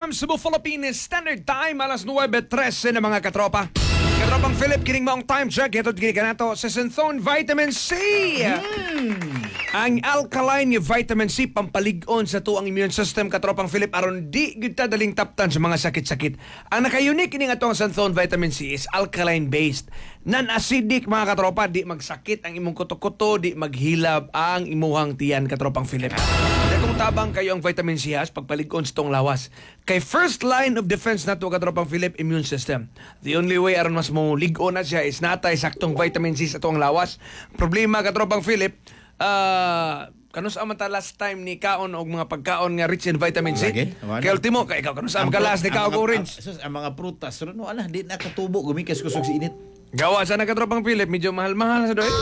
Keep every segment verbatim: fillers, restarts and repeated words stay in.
M, Cebu, Philippines Standard Time, alas nuwebe trese na mga katropa. Katropang Philip, kining maong time check. Ito gini ka na to sa Synthone Vitamin C. Mm. Ang alkaline vitamin C, pampalig-on sa tuang immune system, katropang Philip, aron di kita daling taptan sa mga sakit-sakit. Ang naka-unique kining atong Synthone Vitamin C is alkaline-based. Non-acidic, mga katropa, di magsakit ang imong kuto-kuto, di maghilab ang imuhang tiyan, katropang Philip. Kung tabang kayo ang vitamin C has, pagpalig-on sa tong lawas. Kay first line of defense na to, katropang Philip, immune system. The only way aron mas mo lig-on na siya is natay saktong vitamin C sa tong lawas. Problema, katropang Philip, ah... Uh, kanus ang mata last time ni kaon og mga pagkaon nga rich in vitamin C. Kay ultimo kay ikaw kanus ang kalas ni kaon orange. Sus ang mga prutas ro no ala di nakatubo gumikas kusog sa init. Gawa sa nakatropang Philip medyo mahal-mahal sa doy.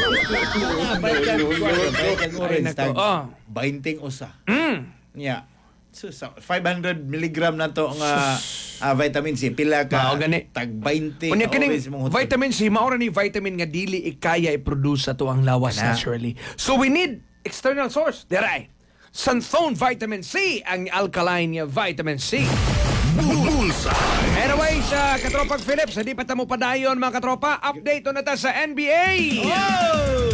Orange tag. twenty usa. Mm. Yeah. So five hundred milligram na to nga uh, vitamin C pila ka tag twenty. Unya kining vitamin C mao ra ni vitamin nga dili ikaya i-produce sa tuang lawas naturally. So we need external source. Deray. Synthone Vitamin C, ang alkaline vitamin C. Bullseye. Anyway, sa katropang Philip, sa di pa tamo padayon mga katropa, update na ta sa N B A. Oh!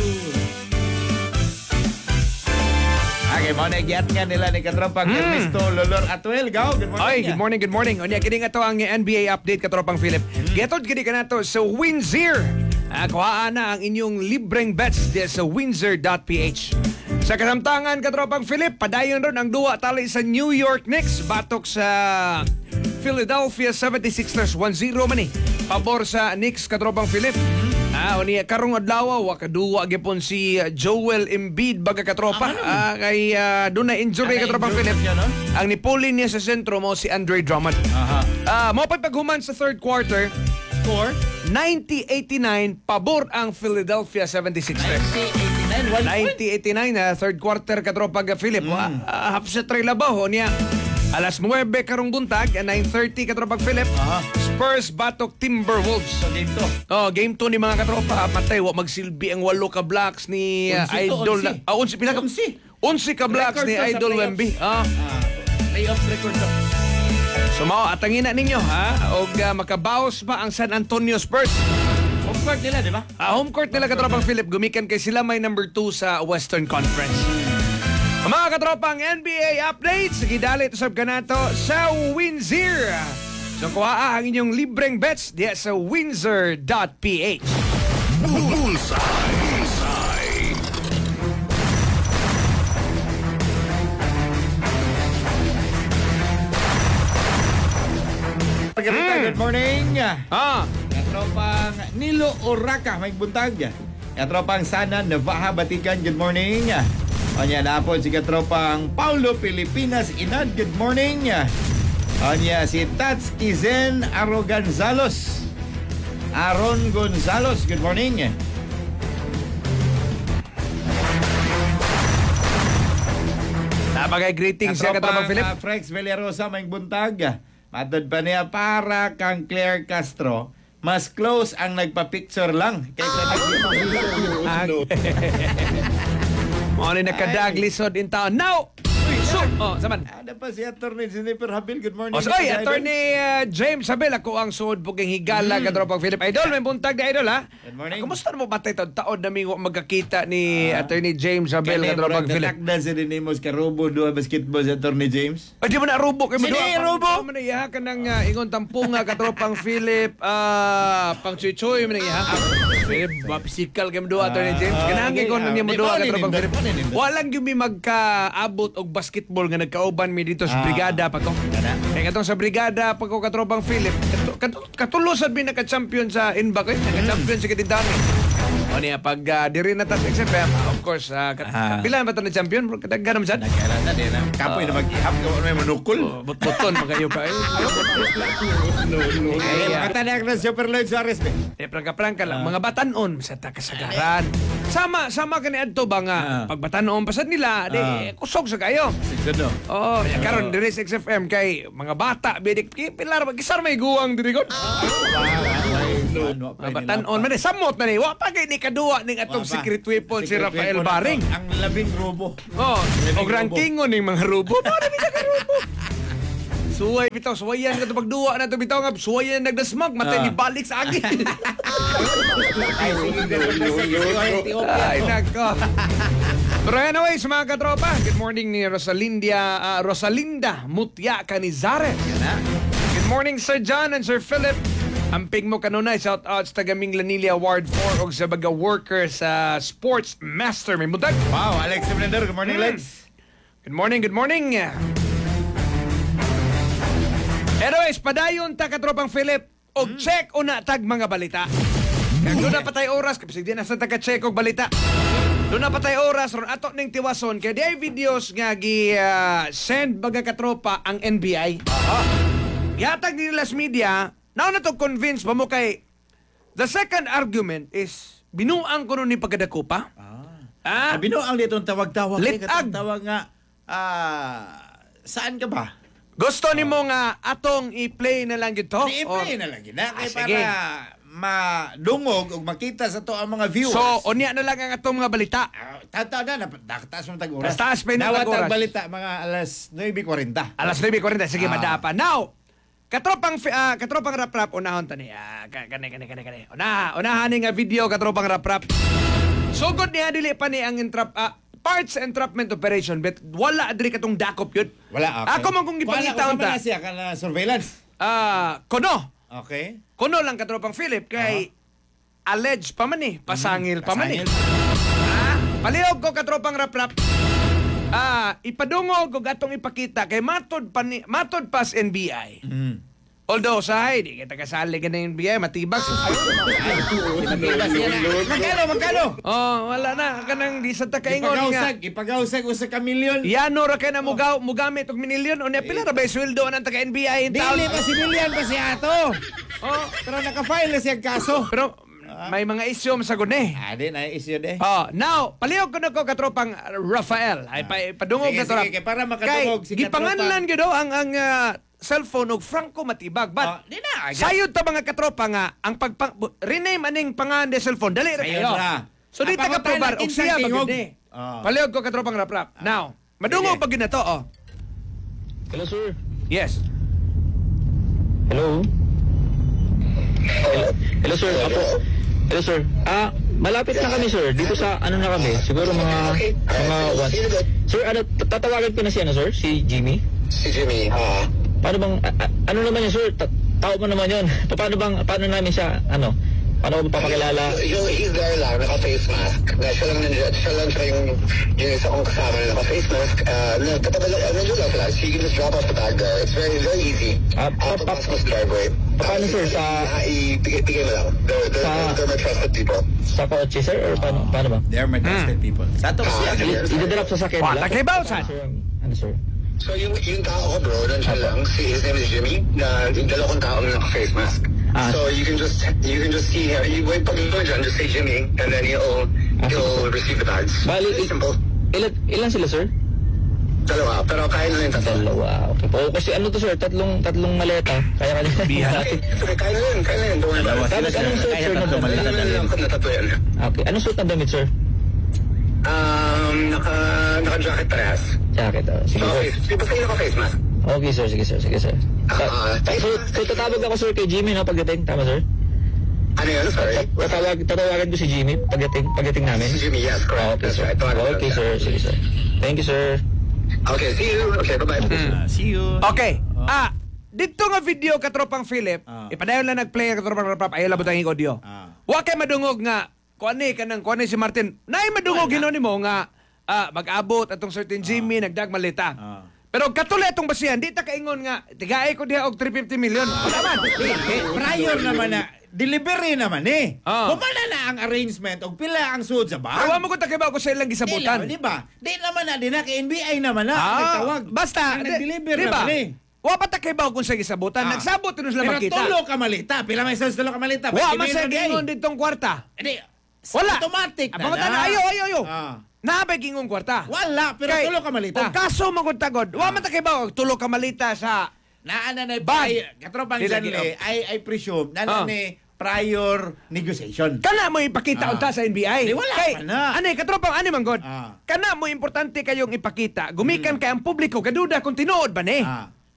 Okay, mo nagyat nga nila ni katropang mm. Ernesto Lolor Atuel. Go, good morning. Ay, good morning, good morning. Unya, kining ato ang N B A update, katropang Philip. Mm. Getod kini ka na to sa Windsor. Uh, kuhaan na ang inyong libreng bets di sa windsor dot p h. Sa kasamtangan, katropang Philip, padayon ron ang duwa tali sa New York Knicks batok sa Philadelphia seventy-sixers one zero man eh. Pabor sa Knicks, katropang Philip. Ah, o niya karong adlaw wa kaduwa gyapon si Joel Embiid baga katropa. Ah, kay uh, doon na injury ah, katropang Philip. Niya, no? Ang nipulin niya sa sentro mo si Andre Drummond. Aha. Ah, mo paghuman sa third quarter. Score ninety eighty-nine pabor ang Philadelphia seventy-sixers. ninety eighty-nine na uh, third quarter katropang Philip. Mm. Uh, half set tray labaw niya. Alas nuwebe karong buntag, nine thirty katropang Philip. Uh-huh. Spurs batok Timberwolves. So game two. Oh, game two ni mga katropa. Matay wa magsilbi ang walo ka blocks ni uh, Idol. Ah, uh, unsi pila ka? Unsi. Unsi ka blocks ni Idol Wemby. Ah. Uh, playoff record to. So mao atangin na ninyo ha og uh, makabaos pa ang San Antonio Spurs. Home court nila, di ba? Ah, home court nila katropang Philip, gumikan kay sila may number two sa Western Conference. Hmm. Mga katropang N B A updates, gidalit usab kanato sa Windsor. So kuha ang inyong libreng bets diya sa windsor dot p h. Bullseye. Mm. Good morning. Ah. Katropang Nilo Oraca, may buntag. Katropang Sana Navaja Batikan, good morning. Anya na po si katropang Paulo Pilipinas Inad, good morning. Anya si Tats Izen Aro Gonzalos. Aaron Gonzalos, good morning. Napagay greetings sa katropang Philip. Uh, Frex Villarosa, may buntag. Matod pa niya para kang Claire Castro, mas close ang nagpa-picture lang kaysa nag-picture. Mo ni nakadaglisod in town. Now, so, oh, saman. Ada pa si Attorney Jennifer Habil. Good morning. Oh, so, oy, Attorney uh, James Habil, ako ang suod po kang higala mm. katropang Philip. Idol, may buntag na idol, ha? Good morning. Kumusta mo batay taon taon na mingo magkakita ni uh, Attorney James Habil katropang Philip? Kanay mo na sa dinimos ka rubo doon basketball si Attorney James? Ay, di mo na rubo. Sini rubo? Di mo na iha ka ng uh, ingon tampong uh, katropang Philip, uh, pang chuy-chuy mo na iha. Philip, mapisikal kayo mo doon, Attorney James. Kanangin ko na niya mo doon, katropang Philip. Walang yung may magkaabot og basketball nga nagkauban mi dito sa brigada pa ko. Kaya katong sa brigada pa ko katropang Philip, katulusan mi naka-champion sa Inba ko, naka-champion sa Katindami. O niya, pag uh, diri na tas X F M, of course, uh, kat- ah. pilan ba ito na champion? Kadaghan naman saan? Nagkailan na din. Kapoy na mag-ihap ka may manukul. Oh, but-buton, magayo pa. No, no. Makatanak na Super Lloyd Suarez. Eh, prangka-prangka lang. Mga batanon, sa takasagaran. Sama, sama ka ni Adto ba nga? Pag batanon, pasad nila, di, kusog sa kayo. Siguro. Oo, karon diri sa X F M kay mga bata, bidik, pilar, mag-isar may guwang diri ko. Mga batanon, man, samot na ni, wa pa kay ni kaduwa ning atong secret weapon si Rafael Baring. Ang labing rubo. Oh, o rankingon ning mga rubo. Para mi ka rubo. Suway bitaw, suwayan ka to pagduwa na to bitaw nga suwayan nagdasmag matay Ah. ni balik sa agin. Ay, sige, sige. Ay nako. Pero anyways, mga katropa, good morning ni Rosalinda ah, Rosalinda Mutya Canizares. Yan na. Good morning Sir John and Sir Philip. Amping mo kanunay, shout out sa tagaming Lanilla Ward four og sa baga worker sa Sports Master. May mudag. Wow, Alex Emprendedor. Good morning, Hmm. Lex. Good morning, good morning. Anyways, padayon ta katropang Philip og check una tag mga balita. Kaya doon na patay oras, kasi di na sa taga-check og balita. Doon na patay oras, ron ato ning tiwason, kaya di ay videos nga gi-send baga katropa ang N B I. Yatag ni Las Media, now na to convince ba mo kay, the second argument is, binuang ko nun ni pagkadako pa. Ah, Sabi no, ang litong tawag-tawag. Litag. Litag. Tawag nga, ah, saan ka ba? gusto ni mo nga atong i-play na lang ito? I-play na lang yun. Ah, na, Kaya sige. para madungog o makita sa to ang mga viewers. So, unya na lang ang atong mga balita. Ah, tataw na, nap- nakataas mo tag oras. Taas pa yung Nawat tag-oras. ang balita, mga alas nine forty. Alas nine forty, sige, Ah. madapa. Now, katropang fi- ah, katropang rap-rap, unahon tani. Ah, ka- kani, kani, kani, kani. Una, unahan ni nga video, katropang rap-rap. Sugod niya, dili pa ni ang entrap, ah, parts entrapment operation, but wala adri katong dakop yun. Wala, okay. Ako man kung ipakita Wala, unta. kung siya ka na surveillance. Ah, kono. Okay. Kono lang katropang Philip, kay alleged pa man eh, pasangil pa man eh. Pasangil. Ah, palihog ko katropang rap-rap. Ah, ipadungog og atong ipakita kay matod pa ni, matod pas N B I. Mm. Although say di kita kasali ka na N B I matibag. Matibas yan na. Magkano, magkano? Oh, wala na kanang di sa ta kaingon nga. Ipagausag, ipagausag usa ka milyon. Yano ra kay na mugaw mugamit og minilyon unya pila ra ba sweldo ng taga N B I in taon? Dili pa si milyon pa si ato. Oh, Pero naka-file na siyang kaso. pero may mga issue sa gune. Ah, di na issue de. Oh, now, palihog ko na ko katropang Rafael. Ay pa, padungog Sige, na to. sige, kay para makatungog, Kay, sige, gipanganlan gyud ang ang ah, cellphone og Franco Matibag. But Ah, di na, agad. sayod ta mga katropa nga ang pagpang rename aning pangalan de cellphone dali ra Sayod kayo. ra. So di Ang ta ka pangutan probar na og kinsang siya tingog. bagid ni. Ah. Palihog ko katropang rap-rap. Now, madungog Sige. pag na to oh. Hello, sir. Yes. Hello? Hello, Hello sir. Apo. Hello, sir. Ah, malapit na kami, sir. Dito sa, ano na kami? Siguro mga, mga one. Sir, ano, tatawagan ko na si, ano, sir? Si Jimmy? Si Jimmy, ha? Paano bang, a- a- ano naman yun, sir? Ta- tao mo naman yun. paano bang, paano namin siya, ano? Paano ko papakilala? Yung he's there lang, naka-face mask. Na siya lang nandiyan, siya lang siya yung, yung isa kong kasama na naka-face mask. Uh, nagtatabal lang, nandiyan lang sila. So you can just drop off the bag there. It's very, very easy. Ah, Uh, pa- pagpasok mo sa driveway. paano, sir, sa- Ipigay mo lang. They're, they're, Sa- they're my trusted people. Sa kotse, sir? Or paano, paano ba? They're my trusted people. Sa to siya. Ah, I- Idadrop sa sakyan Wala nila? kay Bawsan. Sir, ano, sir? So yung, yung tao ko bro, nandiyan lang. Si, his name is Jimmy. Na yung dalawang tao na naka-face mask. Ah. So you can just you can just see him. You wait pag mo dyan, just say Jimmy, and then he'll Ah, he'll receive the bags. Bali, Very i- simple. Ilan, ilan sila, sir? Dalawa, pero kaya na yung tatlo. Dalawa. Okay po. Kasi ano to, sir? Tatlong, tatlong maleta. Kaya ka Bihan. Okay, kaya na yun, kaya na yun. Don't worry about it. Tapos anong suit, Kaya sir, na tatlo damit? maleta. Ano lang kung natatlo yan. Okay. Anong suit na damit, sir? Um, naka, naka-jacket parehas. Jacket. Oh. Sige, So, sir. face, di ba sa'yo naka-face mask? Okay, sir. Sige, sir. Sige, sir. Ta- Ah, ta- so, so, tatawag ako, sir, kay Jimmy, no? Pagdating. Tama, sir? Ano yun, sorry? Ta- Tatawag, tatawagan ko si Jimmy pagdating, pagdating namin? Si Jimmy, yes, correct. Ah, okay, That's sir. right. Tawagin ko Okay, lang. sir. Sige, sir. Thank you, sir. Okay, see you. Okay, bye-bye. Ah, see you. Okay. Ah, dito nga video katropang Philip, Ah. ipadayon lang nag-play katropang rap-rap, ayaw labot ang audio. Ah. Wa kay madungog nga kuani kanang kuani si Martin. Nay madungog hinon nimo nga ah, mag-abot atong certain Jimmy nagdag malita. Ah. Pero katuli atong basihan, di ta kaingon nga tigaay ko diha og three hundred fifty million. Wala man. Eh, prior naman na, delivery naman eh. Ah. Kumana na ang arrangement o pila ang suod sa bag. Awa mo ko takiba ko sa ilang gisabutan. Di ba? Di naman na, di na, kay N B I naman na. Ah, nagtawag. basta Ang di- nag-deliver di ba? naman eh. Wa pa takiba kung sa gisabutan. Ah. Nagsabot nun sila Pero makita. tulo ka malita. Pila may sales tulo ka malita. Wa Pwede man sa N B I. gingon ditong kwarta. Hindi. Wala. Automatic na Abangon na. na. Ayo, ayo, ayo. Ah. Nabay gingong kwarta. Wala, pero Kay, tulo ka malita. Kung kaso magutagod, wa man ta kay ba og tulo ka malita sa Naana na Bag. ay katropang Dila, Stanley, dila. I, I presume, Ah. naana ni prior negotiation. kana mo ipakita Ah. unta sa N B I. Di, wala pa na. Ani katropang ani man god. Ah. Kana mo importante kayong ipakita. Gumikan kay ang publiko kaduda kung tinuod ba ni. Ah.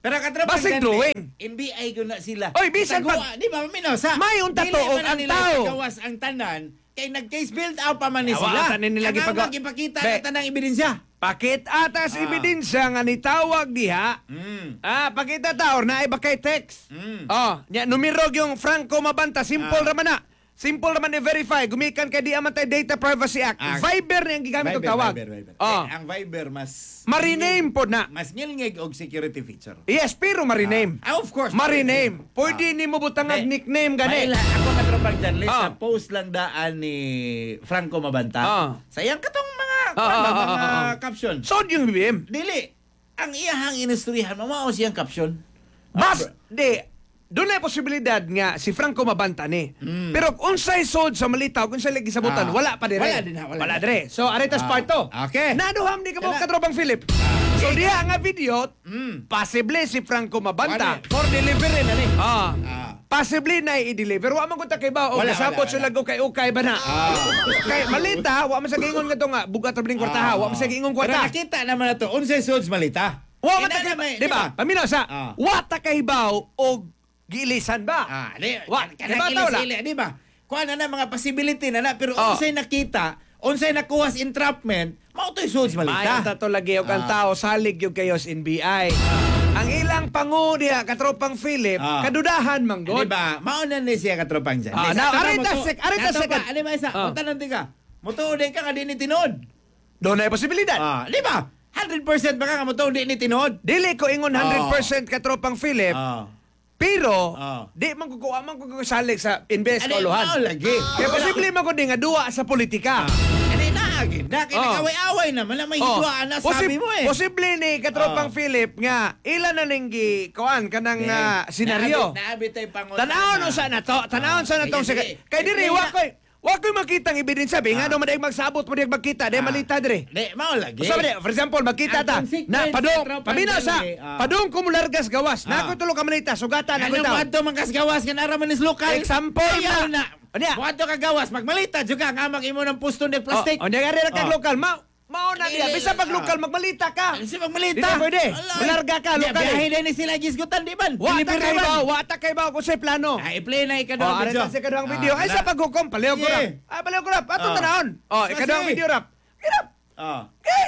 Pero katropa Basig Janli, drawing. N B A ko na sila. Oy, bisan Tagwa, pag- di ba minaw sa? May unta Dili tuog man na ang nila tao. ipagawas ang tanan kay nag-case build out pa man ni Awa, sila. tanin nila Ang gipaga- ang ipakita Be- na tanang ebidensya. Pakit atas Ah. ebidensya nga nitawag diha. Mm. Ah, pakita taor na iba kay text. Mm. Oh, nya numirog yung Franco Mabanta, simple Ah. raman na. Simple naman i-verify. Gumikan kay di amantay Data Privacy Act. Ah. Viber na yung gigamit ng Viber, tawag. Viber, Viber. Oh. Eh, ang Viber mas Mariname po na. mas ngilngig og security feature. Yes, pero mariname. Ah, of course. Mariname. Pwede ni mo butang Be- ang nickname gani. Maila, ako katropang Janli Ah. sa post lang daan ni Franco Mabanta. Ah. Sayang katong mga, Ah, kuwan ba, ah, ah, mga ah, ah. caption. So yung B B M. Dili. Ang iyahang inistoryahan, mamao siyang caption. Bas, di. Doon na posibilidad nga si Franco Mabanta ni. Mm. Pero unsay sod sa malitaw, kung sa lagi sabutan, Ah. wala pa dire. Wala din ha, wala Wala din. dire. So, aritas Ah. part to. Okay. Naduham ni ka mo Kana- katropang Philip. So, diha nga video, Mm. possibly si Franco Mabanta. Wala. For delivery na ni. Ah. Ah. Possibly na i-deliver. Wa man kunta kay ba o Wala, kasabot wala, sila wala. go kay ukay ba na. Ah. Kay malita, wa man sa giingon nga to nga bugat tabling kwartaha, wa man sa giingon Pero kwarta. nakita naman na to, unsay suds malita. Wa man Ina ta kay naman, di ba? Paminaw sa Ah. wa ta kay baw o giilisan ba? Ah, di, Wa, kan- di ba kanang tawla? ilis-ili, di ba? Kuha na na mga possibility na na, pero Oh. unsay nakita, unsay nakuha sa entrapment, mao to'y suds Mayo malita. ta to lagi og ang Ah. tao salig yung kayo sa N B I. Ang ilang pangu diha katropang Philip, Ah. kadudahan Di manggod. ba? Mao na ni siya katropang dyan. Ah, Di, now, sa- arita moto- sek- arita Katropa, second. Ano ba isa? Ah. Mutanong di ka. Mutuod ka nga di ni tinod. Doon na posibilidad. Ah, di ba? one hundred percent ba ka nga mutuod di ni tinod? Dili ko ingon one hundred percent katropang Philip, Ah. pero Ah. di man kukuha man kukuha salig sa invest Ano, o luhan. mao lagi. Kaya posible man ko di nga duwa sa politika. Ano na agad? Na, kaya Oh. nag-away-away naman na may Oh, hidwaan na posib- sabi mo eh. Posible ni katropang Oh. Philip nga ilan na ning gi kuan kanang Eh, ah, senaryo. Naabit tayo pangutan. Tanawon usa na to, tanawon sa na to. Ah, sige, sige. Kay diri Explain wa na. koy wa koy makita ang ebidensya, bi nga Ah. daw madag magsabot mo magkita, di Ah. malita dire. Di, mao lagi. Sabi for example, magkita Ang ta consequence na sa padung, tropang paminaw sa dali, ah. padung kumulargas gawas. Na Ah. ako tulo ka malita, sugatan ako Ano taw. ba ito mga kasgawas ka na raman is lokal? Example Ayaw na. na. Anya? Buhat ka gawas, magmalita, juga nga mag-imo ng pusto ng plastic. Oh, nya gari ra kag Oh. lokal, ma mao na Dili, niya. Bisa pag ah. lokal magmalita ka. Ano si Di magmalita? na pwede. Ala, Malarga ka, di, lokal. Biyahe eh. din ni sila gisgutan, di ba? Wa ta Delivery kay man. ba, wa ta kay ba kung sa plano. Ah, i-play na Oh, ikadawang ano video. ta sa kadang video? Ay, Ah, sa na. paghukom, paliw ko Sige. rap. Ah, paliw ko rap. Ato Oh. tanahon. Oh, Sige. ikadawang video rap. Hirap. Ah. Okay.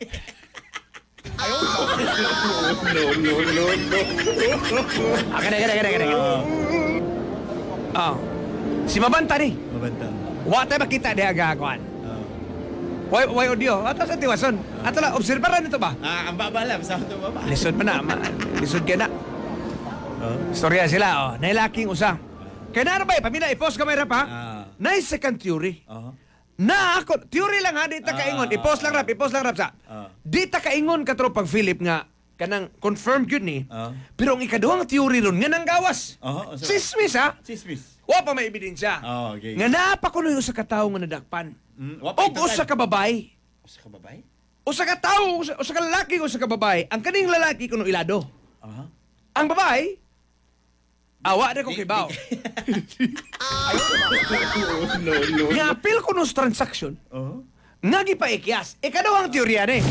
Ah, kada, kada, kada, kada. Oh. Si Mabanta ni. Mabanta. Wa tayo makita diha gagawan. Ah. Way, way audio. Ato sa tiwason. Ato la, obserbaran nito ba? Ah, ang baba lang, sa ito baba. Lisod pa na. Ma, lisod ka na. Ah. Storya sila, oh. Nailaking usa. Kaya na ba, pamila, i-post ka may rap, ha? Ah. Nice second theory. Ah. Na ako, theory lang ha, di ta kaingon. Ah. I-post lang rap, i-post lang rap sa. Ah. Di ta kaingon katropang Philip nga, kanang confirmed yun ni. Ah. Pero ang ikaduhang theory ron, nga nang gawas. Ah, asa- Sismis ha? Chismis. Wa pa may ebidensya. Ah, okay. Nga napakunoy usa ka tawo nga nadakpan. Mm, wapa O ito usa ka babae. Usa ka babay? Usa ka tawo, usa, usa ka lalaki, usa ka babae. Ang kaning lalaki kuno ilado. Aha. Ang babae, awa na ko kay bao. no, no. Nga apil ko nos transaction, Oh. nga gipaikyas. Ikaduhang teorya ni.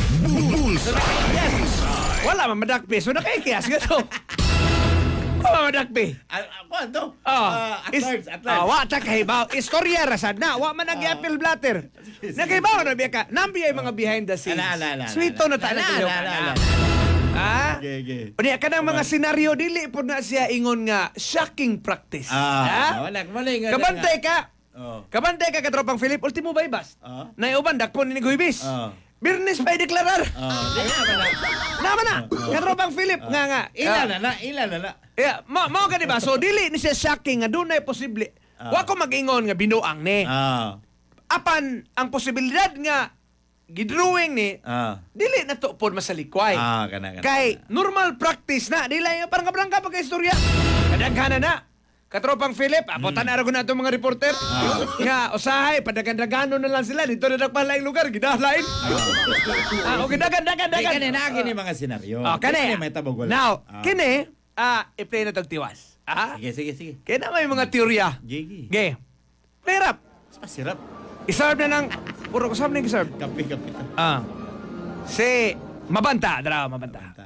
Yes. Wala man madakpi, so nakaikyas nga to. Wala madakpi. Ah, ah, kuwan to? Ah, Ah, at is- large, at ah, large. wa ta kahibaw. Istorya rasad na. Wa man nag-appeal blatter. Nakahibaw na biya ka. Nambi ay mga behind the scenes. Ala, ala, ala, ala. Sweeto na tayo Ala, na ala, ala, ala. Ah? Okay, okay. Unya kanang mga senaryo dili po na siya ingon nga shocking practice. Ah, wala, wala nga. Kabantay ka. Oh. Kabantay ka katropang Philip, ultimo baybas. Ah. Naiuban dakpon ni Guibis. Ah. Birnis pa deklarar. Ah, di na ba na? Naman na. Katropang Philip nga nga. Ila Ah, na na, ila na na. Yeah, ma mao ka di ba? So dili ni siya shocking nga dunay posible. Ah. Wa ko mag-ingon nga binuang ni. Ah. Apan ang posibilidad nga gidrawing ni Ah. dili na to pod masalikway. Ah, kana kana. Kay normal practice na dili yung parang kabrangka pag istorya. Kadaghanan na. Katropang Philip, apotan na na itong mga reporter. Nga, usahay, padagan-dagano na lang sila. Dito na nagpalaing lugar, gidahalain. Ah, okay, dagan, dagan, Di dagan. kani na kini mga senaryo. Oh, kani. Di may tabog wala. Now, Ah. kini, ah, i-play na tong tiwas. Ah, Sige, sige, sige. kaya na may mga teorya. Gigi. Okay. Play rap. Mas masirap. Iserve na ng, puro ko saan na iserve. Kape, kape. Ah. Si Mabanta, dara Mabanta. Ta.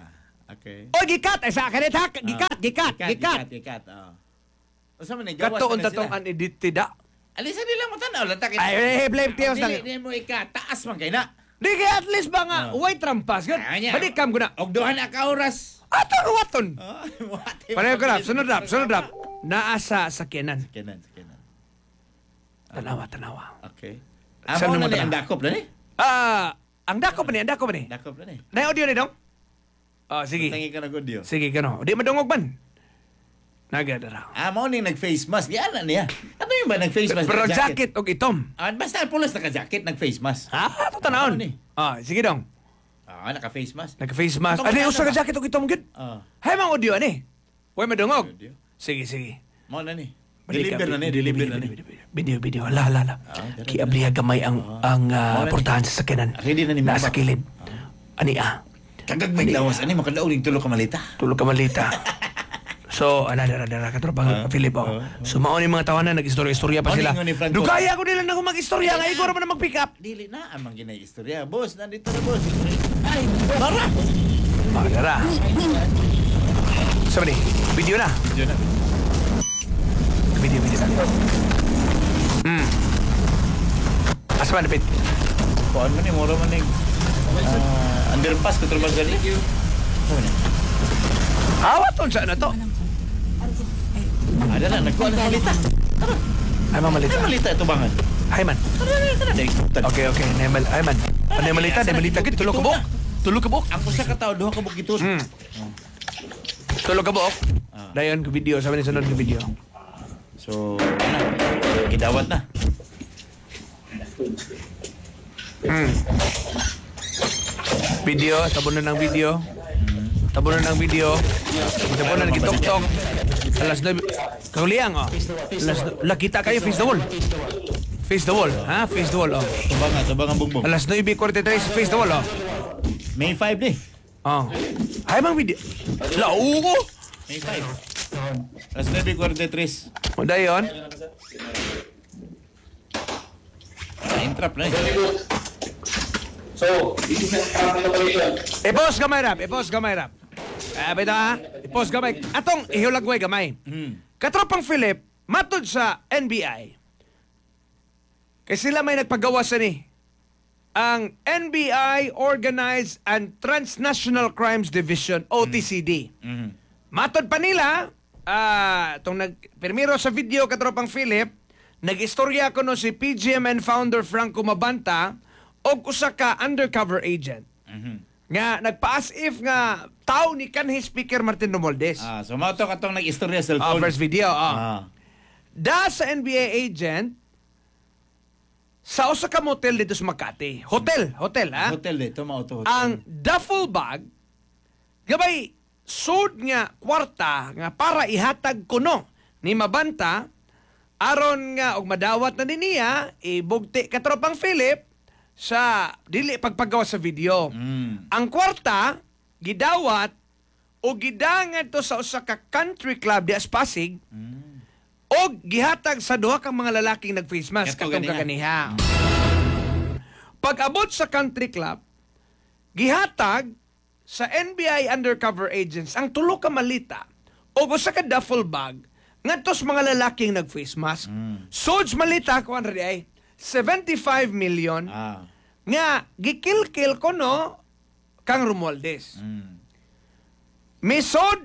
Okay. O gikat ay sa akin ha. Gikat, gikat, gikat. Gikat, gikat. Oh. Usa man ni gawas Katuon na tatong sila. uneditida. Alisa nila mo tanaw lang ta. Ay, eh, blame tiyos lang. Dili mo ika taas man kay na. Di kaya at least ba nga, Oh. white trampas. Good. Anya. Balikam ko na. Og duha na ka oras. Ato nga waton. Oh, Pareho ko rap, sunod rap, sunod rap. Naasa sa sakyanan. Kenan, kenan. Tanawa, tanawa. Okay. Saan Amo na naman ni tanaw? ang dakop na ni. Ah, ang dako pa ni, ang dako pa ni. Dakop na ni. Na audio ni dong? Oh, sige. Tangi ka na audio. Sige, kano. Di madungog man. Nagada raw. Ah, mo ni nag-face mask. Di ana niya. Ano yung ba nag-face mask? Pero naka-jacket? jacket og itom. Ah, basta pulos naka-jacket, nag-face mask. Ha? Ito tanawon. Ano ni? Ah, sige dong. Ah, naka-face mask. Naka-face mask. Ito, Ano yung maganda usa ka ba? jacket og itom gud? Ah, Hay mang audio ani. Huwag madungog. Audio. Sige, sige. mo na ni. Balik ka, Deliver na ni, video, deliver video, na ni. video, video. Video, video. Ala, ala, ala. Ah, tara, Kiabliha gamay ang ang ah, Mao na ni. portahan sa sakyanan. Ready na ni Mama. Nasa kilid. Ani ah. Kagag may lawas. Ano, makadaw ning tulo ka malita. Tulog ka malita. So, ana dara dara ka tropa uh, Philip oh. Sumaon yung mga tawanan nag-istorya-istorya pa Ano sila. yung ni Franco? Dugaya ko nila na kung mag-istorya nga igor man na mag-pick up. Dili na, amang ginay istorya. Boss, nandito na boss. Ay, bara! Ah, dara. Sabi ni, video na. Diyan na. Video, video na. Hmm. Asa ba napit? Kuan man ni, mura man ni. Ah, underpass, katrubang gali. Ano ni? Awat ton sa na to. Ada na, nagkuhan na malita. Ay mamalita. Ano malita ito bangan? Ay man. Okay, okay. Nemal, ay man. Panay malita, nemal malita gid tulog ka buok. Tulog ka buok. Ang usa ka tawo duha ka bukitun. Hmm. Tulog ka buok. Ah. Dayon ko video, sabi ni sunod ko video. So, ano? Gidawat na. Hmm. Video, tabunan ng video. Tabunan ng video. Tabunan ng gitok-tok. Alas na, kauliyang oh. Alas na, lakita kayo, face the wall. Face the wall, ha? Face the wall, oh. Tubangan, tubangan bumbong. Alas nine forty-three, face the wall, oh. May five ni. Oh. Ay, mang video. Lau ko. May five. Alas nueve forty-tres. O, dayon. Na-entrap na eh. So, this is an operation. I-post gamay rap, i-post gamay rap. Ah, bita ha? I-post gamay. Atong ihulagway gamay. Hmm. Katropang Philip, matod sa N B I, kay sila may nagpagawa sa ni. Ang N B I Organized and Transnational Crimes Division, O T C D. Mhm. Matod pa nila, ah, itong nag, permiro sa video katropang Philip, nag-istorya ko no si P G M N founder Franco Mabanta o usa ka undercover agent. Mhm. Nga, nagpa-as if nga tao ni kanhi Speaker Martin Romualdez. Ah, so mao to katong nag-istorya sa Ah, cellphone. first video, ah. Ah. Da sa N B A agent, sa usa ka motel dito sa Makati. Hotel, hotel, ha? Hotel dito, mao to. hotel. Ang duffel bag, gabay, sud nga kwarta nga para ihatag kuno ni Mabanta, aron nga og madawat na niya, ibugti katropang Philip sa dili pagpagawa sa video. Mm. Ang kwarta, gidawat o gidangan to sa usa ka country club di Pasig Mm. o gihatag sa duha ka mga lalaking nag-face mask Kato katong ganiha. kaganiha. Pag-abot sa country club, gihatag sa N B I undercover agents ang tulo ka malita o usa ka duffel bag ngadto sa mga lalaking nag-face mask. Mm. Sods malita ko ano ay seventy-five million Ah. nga gikil-kil ko no kang Romualdez. Mm. Misod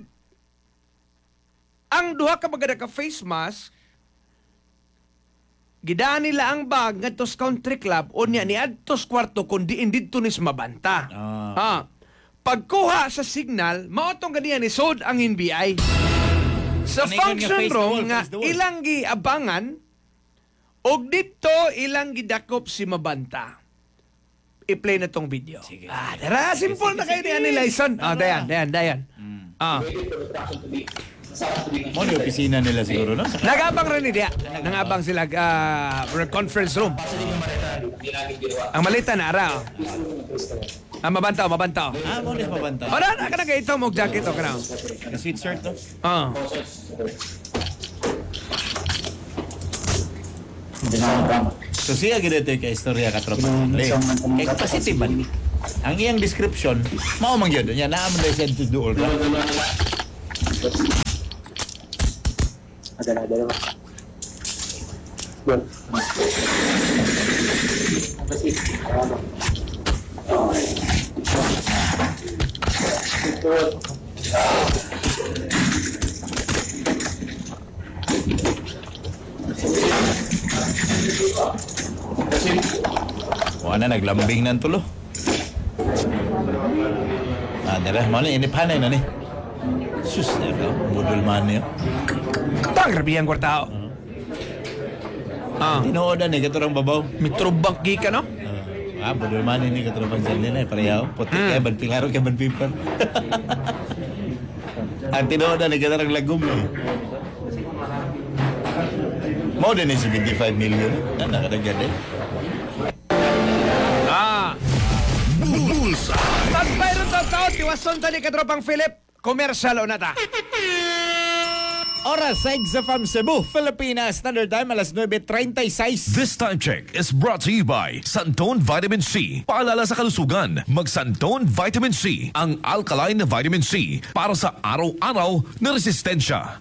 ang duha ka mga ka face mask gidaan nila ang bag ngadto sa country club o niya ni adtos kwarto kundi indidto ni sa Mabanta. Ah. Ha. Pagkuha sa signal, mao tong ganiya ni Sod ang N B I. Sa Ano yun nga, function face the room wall, nga face the wall. ilang giabangan og dito ilang gidakop si Mabanta. I-play na tong video. Sige. Ah, tara, simple na kayo ni Anilison. Ah, dayan, dayan, dayan. Mm. Ah. Waiting for the instruction to be sounds to be Mo ni opisina nila siguro, no? Nagabang rin niya. Nangabang sila ah, conference room. hindi namin ginawa. Ang malita na ara. oh. Ah, mabantaw, mabantaw. Ah, mo ni mabanta. Para na ka na kayo ito, mong jacket o ka na. Ka sweet shirt, no? Ah. Hindi na ang drama. So siya gid ito kay istorya ka tropa. Le. Kay positive man. ang iyang description, mao man gyud nya naa man dai sa duol ka. Ada ada ada. Bon. Apa sih? Ano? Wala na naglambing nan tulo. Ah, dere mo ni inipanay na ni. Sus na ka, budol man niya. Tang grabe ang kwartao. Ah, Tinuod na ni katurang babaw. mitrubang ka no? Ah, budol man ni katurang pagsalin na pareho. Puti kay ban pilaro kay ban paper. Ang tinuod na ni katurang lagom ni. Mo din ni seventy-five million. Na nakadagad eh. Ah. At mayroon taon taon, tiwason tali katropang Philip. Commercial o nata. Oras sa Exafam Cebu, Pilipinas, Standard Time, alas nueve treinta y seis. This time check is brought to you by Santon Vitamin C. Paalala sa kalusugan, mag Santon Vitamin C, ang alkaline na vitamin C para sa araw-araw na resistensya.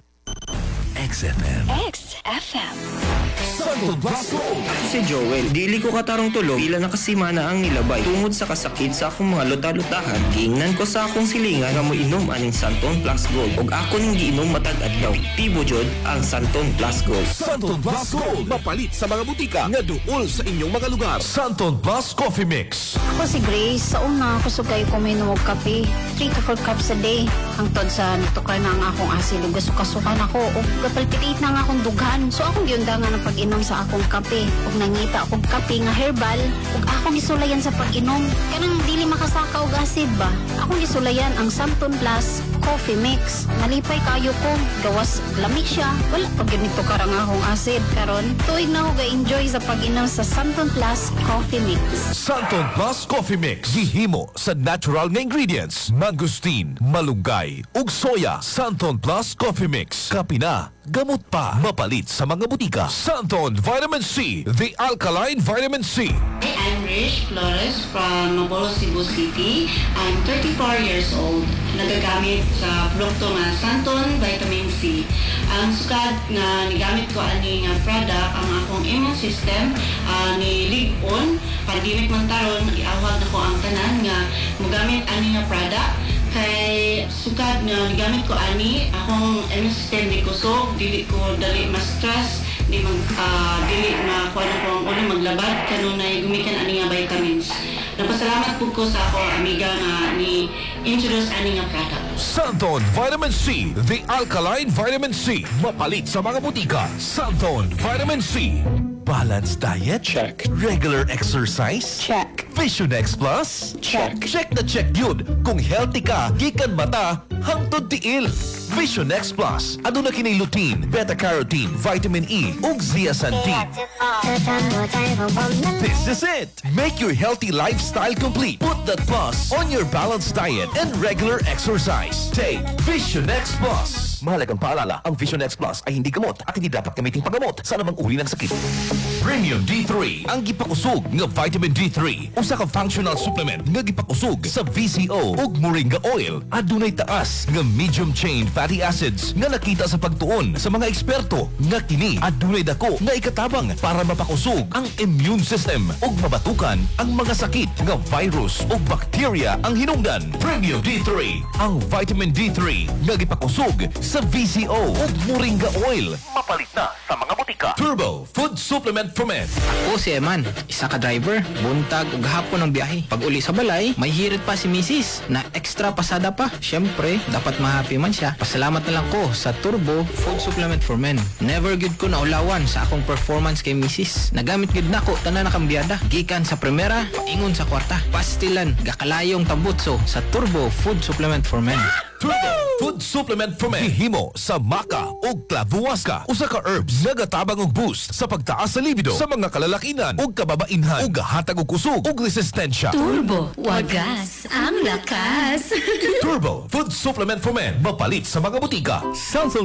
X F M. X F M. Santon Plus Gold. Si Joel, dili ko katarong tulog pila nakasimana ang nilabay tungod sa kasakit sa akong mga luta-lutahan. Giingnan ko sa akong silingan nga mo inom aning Santon Plus Gold ug ako ning giinom matag adlaw. Tibo jud ang Santon Plus Gold. Santon Plus Gold. Mapalit sa mga butika nga duol sa inyong mga lugar. Santon Plus Coffee Mix. Ako si Grace, sa una ako sugay ko minom og kape. three to four cups a day. Hangtod sa natukar na ang akong asin ug gasukasukan ako ug gapalpitate na ang akong dughan. So akong giundangan ang pag-inom sa akong kape ug nangita akong kape nga herbal ug akong gisulayan sa pag-inom. Kanang dili makasakaw og acid ba? Akong gisulayan ang Santon Plus Coffee Mix. Nalipay kayo ko, gawas lamig siya. Wala pag ganito karang akong acid. Karon tuig na ako ga-enjoy sa pag-inom sa Santon Plus Coffee Mix. Santon Plus Coffee Mix. Gihimo sa natural na ingredients. Mangustin, malunggay, ug soya. Santon Plus Coffee Mix. Kapina, gamot pa. Mapalit sa mga butika. Santon Vitamin C. The Alkaline Vitamin C. Hi, I'm Rish Flores from Mabolo, Cebu City. I'm thirty-four years old. Nagagamit sa produkto nga Santon Vitamin C. Ang sukad nga nigamit ko ani nga product ang akong immune system uh, ni Ligon. Pandemic man taron, iawag na ko ang tanan nga mogamit ani nga product. Kay sukad nga nigamit ko ani akong immune system di kusog, dili ko dali ma-stress, di mag uh, dili ma kuan akong ulo maglabad kanunay gumikan ani nga vitamins. Napasalamat pud ko sa ako amiga nga ni introduce ani nga product. Santon Vitamin C. The Alkaline Vitamin C. Mapalit sa mga butika. Santon Vitamin C. Balanced diet? Check. Regular exercise? Check. Vision X Plus? Check. Check na check yun. Kung healthy ka, gikan mata, hangtod tiil. Vision X Plus. Aduna kinay lutein, beta-carotene, vitamin E, ug zeaxanthin. This is it. Make your healthy lifestyle complete. Put that plus on your balanced diet and regular exercise. Take Vision X Plus. Mahalagang paalala, ang Vision X Plus ay hindi gamot at hindi dapat gamiting paggamot sa namang uri ng sakit. Premium D three, ang gipakusog nga vitamin D three. Usa ka functional supplement nga gipakusog sa V C O ug moringa oil. Adunay taas nga medium chain fatty acids nga nakita sa pagtuon sa mga eksperto nga kini adunay dako nga ikatabang para mapakusog ang immune system ug mabatukan ang mga sakit nga virus ug bacteria ang hinungdan. Premium D three, ang vitamin D three nga gipakusog sa V C O ug moringa oil. Mapalit na sa mga butika. Turbo Food Supplement for Men. Ako si Eman, isa ka driver, buntag ug hapon ang biyahe. Pag uli sa balay, may hirit pa si Missus na extra pasada pa. Syempre, dapat ma-happy man siya. Pasalamat na lang ko sa Turbo Food Supplement for Men. Never good ko naulawan sa akong performance kay Missus. Nagamit gud nako tanan na kambiyada. Gikan sa primera, paingon sa kwarta. Pastilan, gakalayong tambutso sa Turbo Food Supplement for Men. Turbo Food Supplement for Men. Himo sa maca ug clavuasca. Usa ka herbs nga gatabang og boost sa pagtaas sa libido sa mga kalalakinan ug kababainhan ug hatag og kusog ug resistensya. Turbo, wagas ang lakas. Turbo Food Supplement for Men. Mapalit sa mga butika. Samsung